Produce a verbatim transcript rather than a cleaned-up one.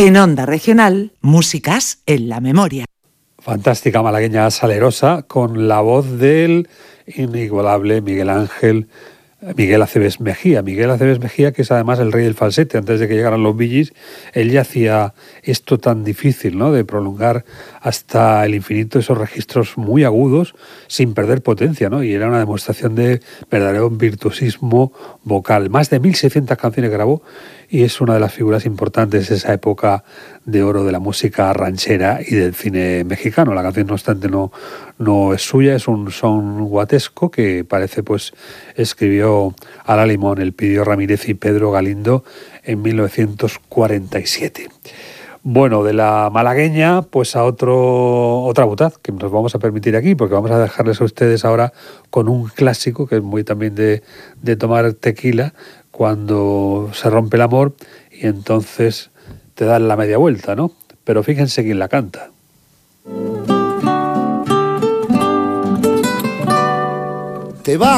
En Onda Regional, Músicas en la Memoria. Fantástica malagueña salerosa con la voz del inigualable Miguel Ángel Miguel Aceves Mejía. Miguel Aceves Mejía, que es además el rey del falsete. Antes de que llegaran los Bee Gees, él ya hacía esto tan difícil, ¿no?, de prolongar hasta el infinito esos registros muy agudos sin perder potencia, ¿no? Y era una demostración de verdadero virtuosismo vocal. Más de mil seiscientas canciones grabó y es una de las figuras importantes de esa época de oro de la música ranchera y del cine mexicano. La canción, no obstante, no, no es suya, es un son guatesco que parece, pues, escribió Ala Limón, Elpidio Ramírez y Pedro Galindo en mil novecientos cuarenta y siete. Bueno, de la malagueña, pues a otro otra butad que nos vamos a permitir aquí, porque vamos a dejarles a ustedes ahora con un clásico que es muy también de, de tomar tequila cuando se rompe el amor y entonces te dan la media vuelta, ¿no? Pero fíjense quién la canta. Te va